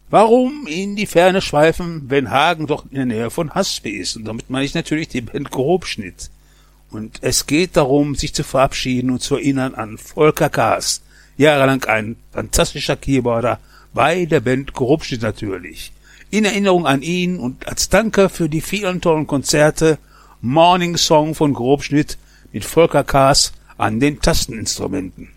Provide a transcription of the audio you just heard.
Warum in die Ferne schweifen, wenn Hagen doch in der Nähe von Haspe ist? Und damit meine ich natürlich die Band Grobschnitt. Und es geht darum, sich zu verabschieden und zu erinnern an Volker Kaas. Jahrelang ein fantastischer Keyboarder bei der Band Grobschnitt natürlich. In Erinnerung an ihn und als Danke für die vielen tollen Konzerte, Morning Song von Grobschnitt mit Volker Kaas an den Tasteninstrumenten.